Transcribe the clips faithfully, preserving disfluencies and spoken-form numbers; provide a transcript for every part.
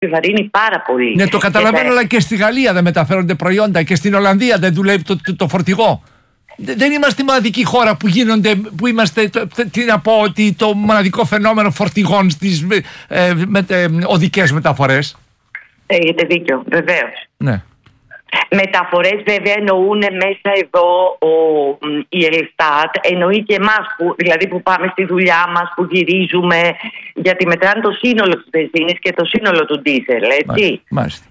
επιβαρύνει πάρα πολύ. Ναι, το καταλαβαίνω, αλλά και στη Γαλλία δεν μεταφέρονται προϊόντα και στην Ολλανδία δεν δουλεύει το, το, το φορτηγό. Δεν είμαστε η μοναδική χώρα που γίνονται, που είμαστε, τι να πω, ότι το μοναδικό φαινόμενο φορτηγών στις ε, με, ε, οδικές μεταφορές. Έχετε δίκιο, βεβαίως. Ναι. Μεταφορές βέβαια εννοούν μέσα εδώ ο, η Ελστάτ, εννοεί και εμάς που, δηλαδή που πάμε στη δουλειά μας, που γυρίζουμε, γιατί μετράνε το σύνολο της βενζίνης και το σύνολο του ντίζελ, έτσι. Μάλιστα. Μάλιστα.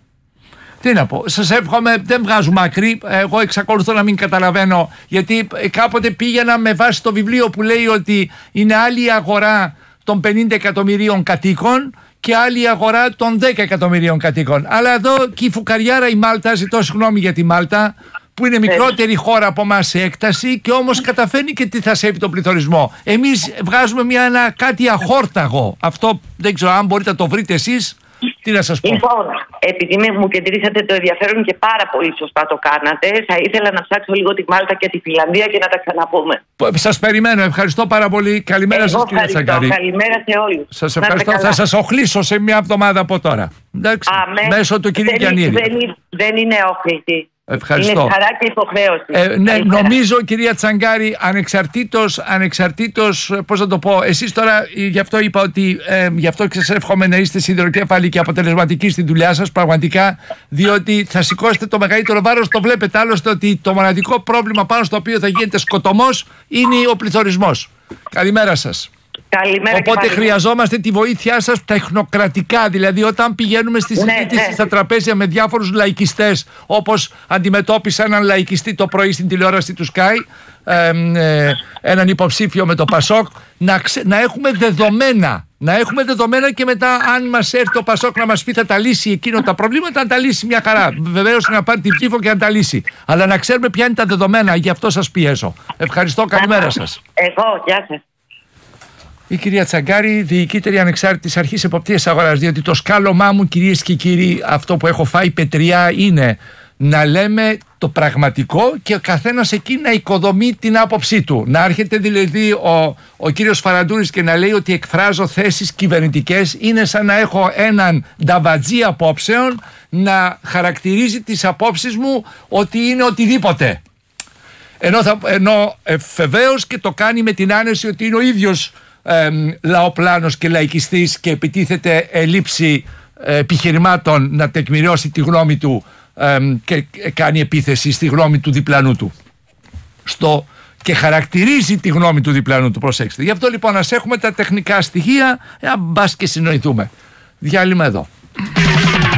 Τι να πω, σας εύχομαι, δεν βγάζουμε άκρη. Εγώ εξακολουθώ να μην καταλαβαίνω, γιατί κάποτε πήγαινα με βάση το βιβλίο που λέει ότι είναι άλλη η αγορά των πενήντα εκατομμυρίων κατοίκων και άλλη η αγορά των δέκα εκατομμυρίων κατοίκων. Αλλά εδώ και η φουκαριάρα η Μάλτα, ζητώ συγγνώμη για τη Μάλτα, που είναι μικρότερη χώρα από εμάς σε έκταση και όμως καταφέρνει και τι θα σέβει τον πληθωρισμό. Εμείς βγάζουμε μια, ένα, κάτι αχόρταγο. Αυτό δεν ξέρω αν μπορείτε να το βρείτε εσείς. Τι να σας πω. Λοιπόν, επειδή μου κεντρήσατε το ενδιαφέρον και πάρα πολύ σωστά το κάνατε, θα ήθελα να ψάξω λίγο τη Μάλτα και τη Φιλανδία και να τα ξαναπούμε. Σας περιμένω. Ευχαριστώ πάρα πολύ. Καλημέρα σας, κύριε Τσαγκάρη. Καλημέρα σε όλους. Σας ευχαριστώ. Θα σας οχλήσω σε μια εβδομάδα από τώρα. Εντάξει. Αμέ, μέσω του κυρίου Γιαννίδη. Δεν, δεν είναι όχλητη. Ευχαριστώ. Είναι χαρά και υποχρέωση. Ε, ναι, νομίζω, κυρία Τσαγκάρη, ανεξαρτήτως, ανεξαρτήτως, πώς να το πω, εσείς τώρα, γι' αυτό είπα ότι, ε, γι' αυτό και σας εύχομαι να είστε σιδηροκέφαλοι και αποτελεσματικοί στη δουλειά σας, πραγματικά, διότι θα σηκώσετε το μεγαλύτερο βάρος. Το βλέπετε άλλωστε ότι το μοναδικό πρόβλημα πάνω στο οποίο θα γίνεται σκοτωμός είναι ο πληθωρισμός. Καλημέρα σας. Καλημέρα. Οπότε χρειαζόμαστε τη βοήθειά σας τεχνοκρατικά. Δηλαδή, όταν πηγαίνουμε στη συζήτηση ναι, ναι. στα τραπέζια με διάφορους λαϊκιστές, όπως αντιμετώπισα έναν λαϊκιστή το πρωί στην τηλεόραση του Sky, ε, ε, έναν υποψήφιο με το Πασόκ, να, ξε, να έχουμε δεδομένα. Να έχουμε δεδομένα και μετά, αν μας έρθει το Πασόκ να μας πει θα τα λύσει εκείνο τα προβλήματα, να τα λύσει μια χαρά. Βεβαίως να πάρει την ψήφο και να τα λύσει. Αλλά να ξέρουμε ποια είναι τα δεδομένα. Γι' αυτό σας πιέζω. Ευχαριστώ. Καλημέρα σας. Εγώ, γεια σας. Η κυρία Τσαγκάρη, διοικήτρια ανεξάρτητης αρχής εποπτείας αγοράς, διότι το σκάλωμά μου, κυρίες και κύριοι, αυτό που έχω φάει πετριά είναι να λέμε το πραγματικό και ο καθένας εκεί να οικοδομεί την άποψή του. Να έρχεται δηλαδή ο, ο κύριος Φαραντούρης και να λέει ότι εκφράζω θέσεις κυβερνητικές, είναι σαν να έχω έναν νταβατζή απόψεων να χαρακτηρίζει τις απόψεις μου ότι είναι οτιδήποτε. Ενώ, θα, ενώ ε, βεβαίως και το κάνει με την άνεση ότι είναι ο ίδιος Ε, λαοπλάνος και λαϊκιστής και επιτίθεται ελήψη ε, επιχειρημάτων να τεκμηριώσει τη γνώμη του ε, και κάνει επίθεση στη γνώμη του διπλανού του στο, και χαρακτηρίζει τη γνώμη του διπλανού του, προσέξτε. Γι' αυτό λοιπόν ας έχουμε τα τεχνικά στοιχεία, ε, μπας και συνοηθούμε. Διάλειμμα εδώ.